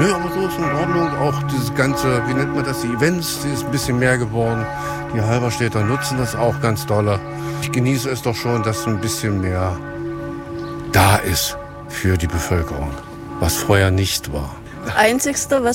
Nö, aber so ist in Ordnung. Auch dieses ganze, wie nennt man das, die Events, die ist ein bisschen mehr geworden. Die Halberstädter nutzen das auch ganz doll. Ich genieße es doch schon, dass ein bisschen mehr da ist für die Bevölkerung, was vorher nicht war. Das Einzigste, was